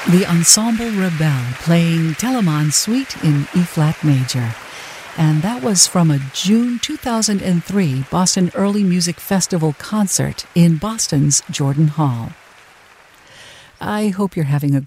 The Ensemble Rebelle playing Telemann Suite in E-flat major. And that was from a June 2003 Boston Early Music Festival concert in Boston's Jordan Hall. I hope you're having a